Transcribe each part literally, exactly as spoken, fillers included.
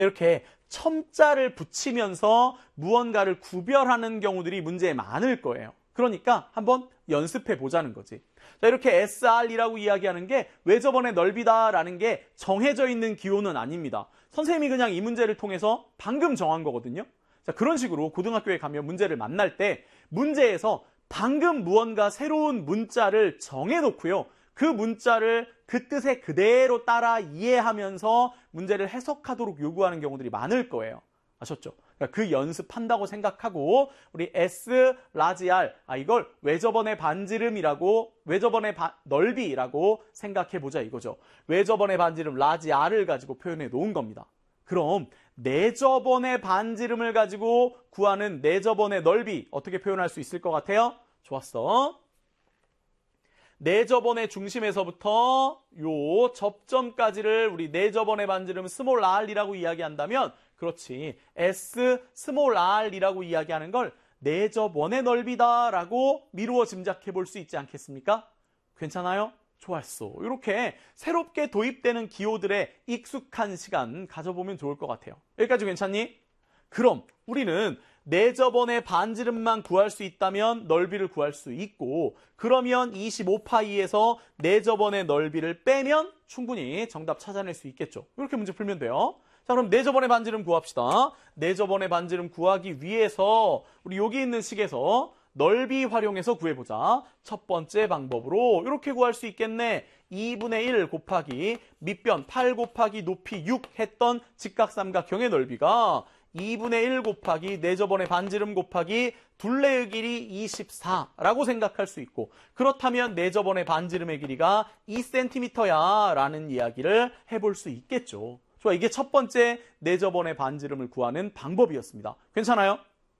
이렇게 첨자를 붙이면서 무언가를 구별하는 경우들이 문제에 많을 거예요. 그러니까 한번 연습해 보자는 거지. 자, 이렇게 에스알이라고 이야기하는 게 외접원의 넓이다라는 게 정해져 있는 기호는 아닙니다. 선생님이 그냥 이 문제를 통해서 방금 정한 거거든요. 자, 그런 식으로 고등학교에 가면 문제를 만날 때 문제에서 방금 무언가 새로운 문자를 정해놓고요. 그 문자를 그 뜻에 그대로 따라 이해하면서 문제를 해석하도록 요구하는 경우들이 많을 거예요. 아셨죠? 그러니까 그 연습한다고 생각하고 우리 S, 라지 R, 아, 이걸 외접원의 반지름이라고, 외접원의 바, 넓이라고 생각해보자 이거죠. 외접원의 반지름 라지 R을 가지고 표현해 놓은 겁니다. 그럼 내접원의 반지름을 가지고 구하는 내접원의 넓이 어떻게 표현할 수 있을 것 같아요? 좋았어. 내접원의 중심에서부터 요 접점까지를 우리 내접원의 반지름 스몰 r이라고 이야기한다면, 그렇지, S 스몰 r이라고 이야기하는 걸 내접원의 넓이다라고 미루어 짐작해 볼 수 있지 않겠습니까? 괜찮아요? 좋았어. 이렇게 새롭게 도입되는 기호들의 익숙한 시간 가져보면 좋을 것 같아요. 여기까지 괜찮니? 그럼 우리는 내접원의 반지름만 구할 수 있다면 넓이를 구할 수 있고, 그러면 이십오 파이에서 내접원의 넓이를 빼면 충분히 정답 찾아낼 수 있겠죠. 이렇게 문제 풀면 돼요. 자, 그럼 내접원의 반지름 구합시다. 내접원의 반지름 구하기 위해서 우리 여기 있는 식에서 넓이 활용해서 구해보자. 첫 번째 방법으로 이렇게 구할 수 있겠네. 이분의 일 곱하기 밑변 팔 곱하기 높이 육 했던 직각삼각형의 넓이가 이분의 일 곱하기 내접원의 반지름 곱하기 둘레의 길이 이십사라고 생각할 수 있고, 그렇다면 내접원의 반지름의 길이가 이 센티미터야 라는 이야기를 해볼 수 있겠죠. 좋아, 이게 첫 번째 내접원의 반지름을 구하는 방법이었습니다. 괜찮아요?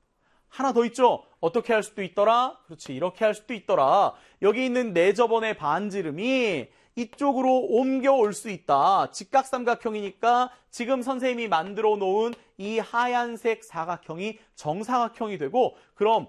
하나 더 있죠? 어떻게 할 수도 있더라? 그렇지, 이렇게 할 수도 있더라. 여기 있는 내접원의 반지름이 이쪽으로 옮겨올 수 있다. 직각삼각형이니까 지금 선생님이 만들어 놓은 이 하얀색 사각형이 정사각형이 되고, 그럼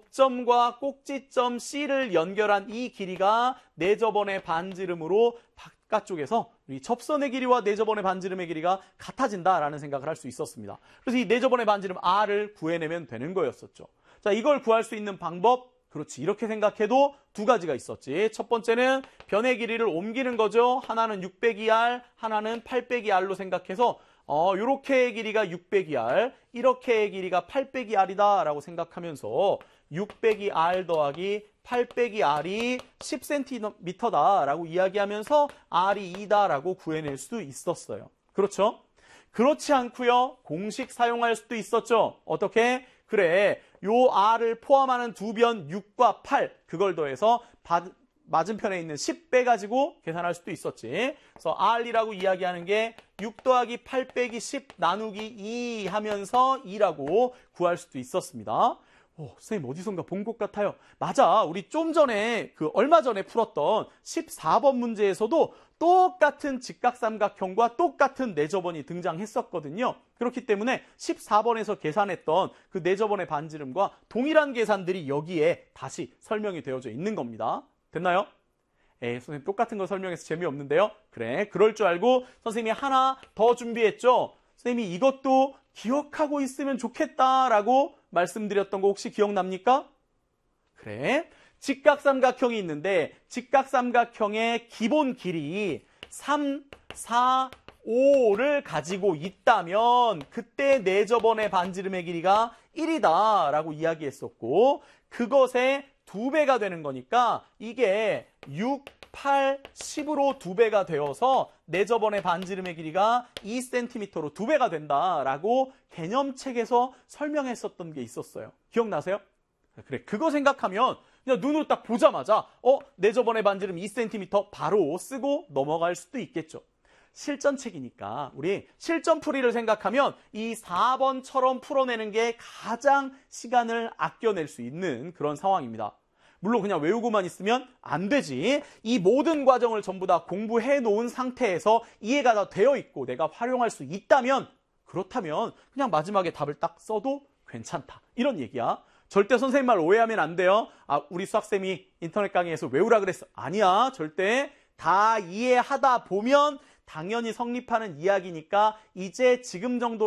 접점과 꼭지점 C를 연결한 이 길이가 내접원의 반지름으로 바깥쪽에서 이 접선의 길이와 내접원의 반지름의 길이가 같아진다라는 생각을 할 수 있었습니다. 그래서 이 내접원의 반지름 R을 구해내면 되는 거였었죠. 자, 이걸 구할 수 있는 방법, 그렇지, 이렇게 생각해도 두 가지가 있었지. 첫 번째는 변의 길이를 옮기는 거죠. 하나는 육 빼기 R, 하나는 팔 빼기 R로 생각해서 어, 요렇게의 길이가 육 빼기 R, 이렇게의 길이가 팔 빼기 R이다 라고 생각하면서 육 빼기 R 더하기 팔 빼기 R이 십 센티미터다 라고 이야기하면서 R이 이다 라고 구해낼 수 있었어요. 그렇죠? 그렇지 않고요, 공식 사용할 수도 있었죠. 어떻게? 그래, 요 R을 포함하는 두 변 육과 팔, 그걸 더해서 바, 맞은편에 있는 십 빼가지고 계산할 수도 있었지. 그래서 R이라고 이야기하는 게 육 더하기 팔 빼기 십 나누기 이 하면서 이라고 구할 수도 있었습니다. 오, 선생님 어디선가 본 것 같아요. 맞아, 우리 좀 전에 그 얼마 전에 풀었던 십사 번 문제에서도 똑같은 직각삼각형과 똑같은 내접원이 등장했었거든요. 그렇기 때문에 십사 번에서 계산했던 그 내접원의 반지름과 동일한 계산들이 여기에 다시 설명이 되어져 있는 겁니다. 됐나요? 에이, 선생님 똑같은 거 설명해서 재미없는데요. 그래, 그럴 줄 알고 선생님이 하나 더 준비했죠. 선생님이 이것도 기억하고 있으면 좋겠다라고 말씀드렸던 거 혹시 기억납니까? 그래, 직각삼각형이 있는데 직각삼각형의 기본 길이 삼, 사, 오를 가지고 있다면 그때 내접원의 반지름의 길이가 일이다 라고 이야기했었고, 그것의 두 배가 되는 거니까 이게 육, 팔, 십으로 두 배가 되어서 내접원의 반지름의 길이가 이 센티미터로 두 배가 된다라고 개념책에서 설명했었던 게 있었어요. 기억나세요? 그래, 그거 생각하면 그냥 눈으로 딱 보자마자 어, 내접원의 반지름 이 센티미터 바로 쓰고 넘어갈 수도 있겠죠. 실전책이니까 우리 실전풀이를 생각하면 이 사 번처럼 풀어내는 게 가장 시간을 아껴낼 수 있는 그런 상황입니다. 물론 그냥 외우고만 있으면 안 되지. 이 모든 과정을 전부 다 공부해 놓은 상태에서 이해가 다 되어 있고 내가 활용할 수 있다면, 그렇다면 그냥 마지막에 답을 딱 써도 괜찮다, 이런 얘기야. 절대 선생님 말 오해하면 안 돼요. 아, 우리 수학쌤이 인터넷 강의에서 외우라 그랬어. 아니야, 절대. 다 이해하다 보면 당연히 성립하는 이야기니까 이제 지금 정도